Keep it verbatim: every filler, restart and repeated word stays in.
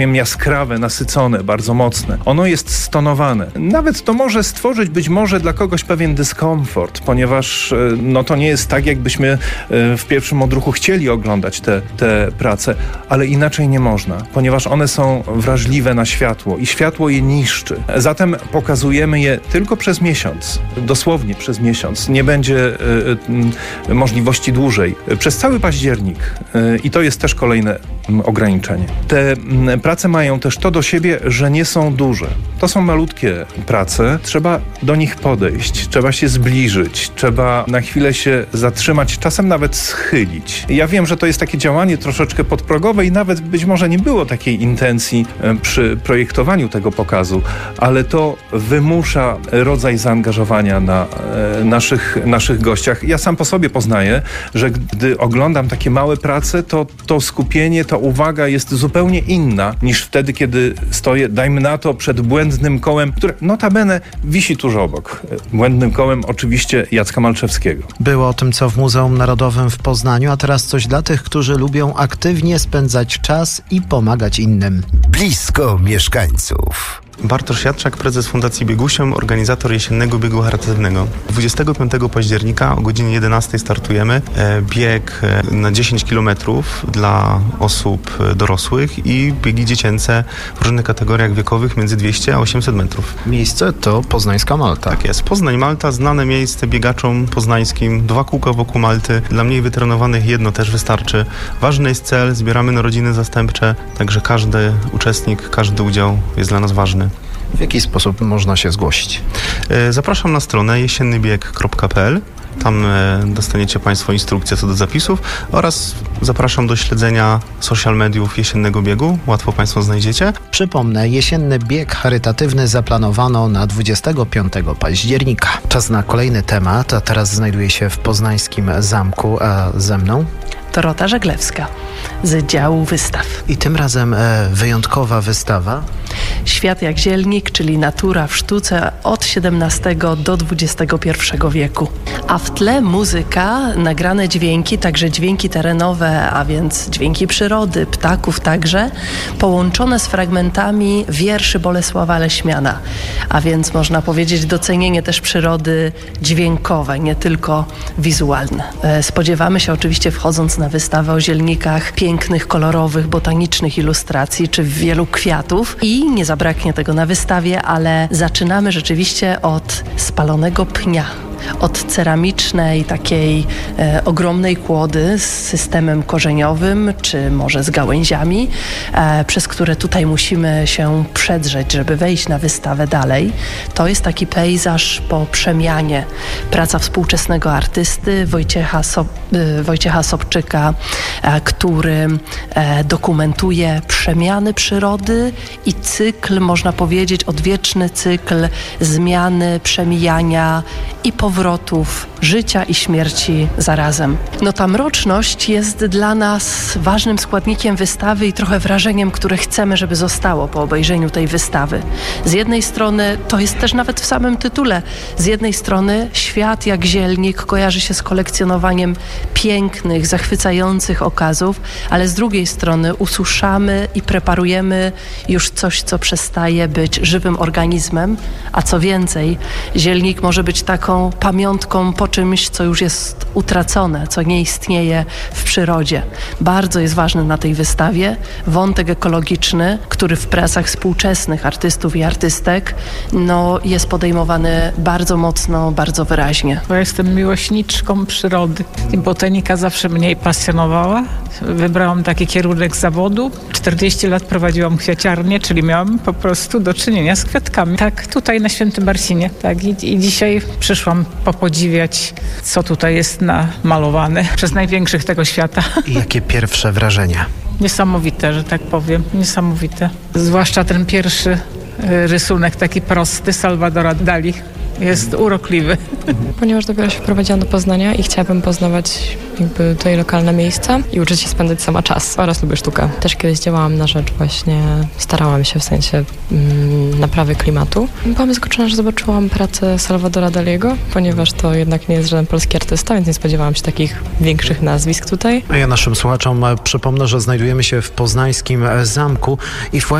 jaskrawe, nasycone, bardzo mocne. Ono jest stonowane. Nawet to może stworzyć być może dla kogoś pewien dyskomfort, ponieważ no, to nie jest tak, jakbyśmy w pierwszym odruchu chcieli oglądać te, te prace, ale inaczej nie można, ponieważ one są wrażliwe na światło i światło je niszczy. Zatem pokazujemy je tylko przez miesiąc, dosłownie przez miesiąc. Nie będzie y, y, możliwości dłużej. Przez cały październik y, i to jest też kolejne y, ograniczenie. Te y, prace mają też to do siebie, że nie są duże. To są malutkie prace. Trzeba do nich podejść, trzeba się zbliżyć, trzeba na chwilę się zatrzymać, czasem nawet schylić. Ja wiem, że to jest takie działanie troszeczkę podprogowe i nawet być może nie było takiej intencji y, przy projektowaniu tego pokazu, ale to wymusza rodzaj zaangażowania na e, naszych, naszych gościach. Ja sam po sobie poznaję, że gdy oglądam takie małe prace, to to skupienie, to uwaga jest zupełnie inna niż wtedy, kiedy stoję, dajmy na to, przed błędnym kołem, które notabene wisi tuż obok. Błędnym kołem oczywiście Jacka Malczewskiego. Było o tym, co w Muzeum Narodowym w Poznaniu, a teraz coś dla tych, którzy lubią aktywnie spędzać czas i pomagać innym. Blisko mieszkańców. Bartosz Jadczak, prezes Fundacji Biegusiem, organizator jesiennego biegu charytatywnego. dwudziestego piątego października o godzinie jedenastej startujemy. Bieg na dziesięć kilometrów dla osób dorosłych i biegi dziecięce w różnych kategoriach wiekowych między dwieście a osiemset metrów. Miejsce to Poznańska Malta. Tak jest. Poznań Malta, znane miejsce biegaczom poznańskim. Dwa kółka wokół Malty. Dla mniej wytrenowanych jedno też wystarczy. Ważny jest cel, zbieramy narodziny zastępcze, także każdy uczestnik, każdy udział jest dla nas ważny. W jaki sposób można się zgłosić? Zapraszam na stronę jesienny bieg kropka p l. Tam dostaniecie Państwo instrukcje co do zapisów oraz zapraszam do śledzenia social mediów jesiennego biegu. Łatwo Państwo znajdziecie. Przypomnę, jesienny bieg charytatywny zaplanowano na dwudziestego piątego października. Czas na kolejny temat, a teraz znajduję się w poznańskim zamku, a ze mną Dorota Żeglewska z działu wystaw. I tym razem e, wyjątkowa wystawa. Świat jak zielnik, czyli natura w sztuce od siedemnastego do dwudziestego pierwszego wieku. A w tle muzyka, nagrane dźwięki, także dźwięki terenowe, a więc dźwięki przyrody, ptaków także, połączone z fragmentami wierszy Bolesława Leśmiana. A więc można powiedzieć docenienie też przyrody dźwiękowe, nie tylko wizualne. E, spodziewamy się oczywiście, wchodząc na wystawę o zielnikach, pięknych, kolorowych, botanicznych ilustracji czy wielu kwiatów i nie zabraknie tego na wystawie, ale zaczynamy rzeczywiście od spalonego pnia. Od ceramicznej, takiej e, ogromnej kłody z systemem korzeniowym, czy może z gałęziami, e, przez które tutaj musimy się przedrzeć, żeby wejść na wystawę dalej. To jest taki pejzaż po przemianie. Praca współczesnego artysty Wojciecha, so, e, Wojciecha Sobczyka, e, który e, dokumentuje przemiany przyrody i cykl, można powiedzieć, odwieczny cykl zmiany, przemijania i powrotów życia i śmierci zarazem. No ta mroczność jest dla nas ważnym składnikiem wystawy i trochę wrażeniem, które chcemy, żeby zostało po obejrzeniu tej wystawy. Z jednej strony, to jest też nawet w samym tytule, z jednej strony świat jak zielnik kojarzy się z kolekcjonowaniem pięknych, zachwycających okazów, ale z drugiej strony ususzamy i preparujemy już coś, co przestaje być żywym organizmem, a co więcej, zielnik może być taką pamiątką po czymś, co już jest utracone, co nie istnieje w przyrodzie. Bardzo jest ważny na tej wystawie wątek ekologiczny, który w pracach współczesnych artystów i artystek no, jest podejmowany bardzo mocno, bardzo wyraźnie. Ja jestem miłośniczką przyrody i botanika zawsze mnie pasjonowała. Wybrałam taki kierunek zawodu. czterdzieści lat prowadziłam kwiaciarnię, czyli miałam po prostu do czynienia z kwiatkami. Tak, tutaj na Świętym Marcinie. Tak, i, i dzisiaj przyszłam popodziwiać, co tutaj jest namalowane przez największych tego świata. I jakie pierwsze wrażenia? Niesamowite, że tak powiem. Niesamowite. Zwłaszcza ten pierwszy rysunek, taki prosty, Salvadora Dali. jest urokliwy. Ponieważ dopiero się wprowadziłam do Poznania i chciałabym poznawać jakby tutaj lokalne miejsca i uczyć się spędzać sama czas oraz lubię sztukę. Też kiedyś działałam na rzecz właśnie, starałam się w sensie mm, naprawy klimatu. Byłam zaskoczona, że zobaczyłam pracę Salvadora Daliego, ponieważ to jednak nie jest żaden polski artysta, więc nie spodziewałam się takich większych nazwisk tutaj. A ja naszym słuchaczom przypomnę, że znajdujemy się w poznańskim zamku i w